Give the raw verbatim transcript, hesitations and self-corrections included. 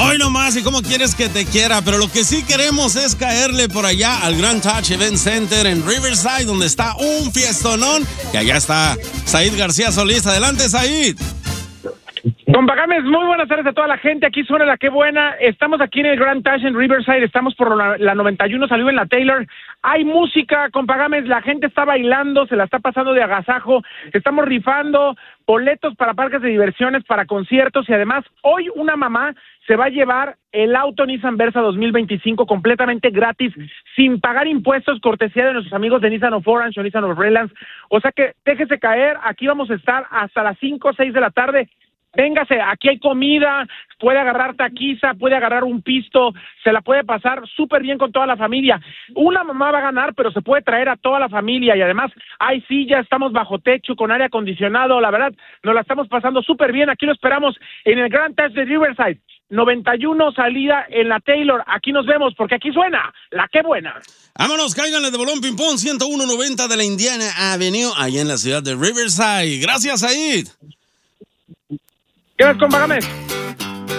Hoy nomás, ¿y cómo quieres que te quiera? Pero lo que sí queremos es caerle por allá al Grand Touch Event Center en Riverside, donde está un fiestonón. Y allá está Said García Solís. Adelante, Said. Compa Gámez, muy buenas tardes a toda la gente. Aquí suena la que buena. Estamos aquí en el Grand Touch en Riverside. Estamos por la, la noventa y uno, salió en la Taylor. Hay música, compa Gámez. La gente está bailando, se la está pasando de agasajo. Estamos rifando boletos para parques de diversiones, para conciertos. Y además, hoy una mamá se va a llevar el auto Nissan Versa dos mil veinticinco completamente gratis, sin pagar impuestos, cortesía de nuestros amigos de Nissan of Orange o Nissan of Redlands. O sea que déjese caer. Aquí vamos a estar hasta las cinco o seis de la tarde. Véngase, aquí hay comida, puede agarrar taquiza, puede agarrar un pisto, se la puede pasar súper bien con toda la familia. Una mamá va a ganar, pero se puede traer a toda la familia y además hay sillas, estamos bajo techo, con aire acondicionado, la verdad, nos la estamos pasando súper bien. Aquí lo esperamos en el Grand Touch de Riverside, noventa y uno, salida en la Taylor. Aquí nos vemos, porque aquí suena la que buena. Vámonos, cáiganle de Bolón Ping Pong, ciento uno noventa de la Indiana Avenue, allá en la ciudad de Riverside. Gracias, Said. Gracias, compa Gámez.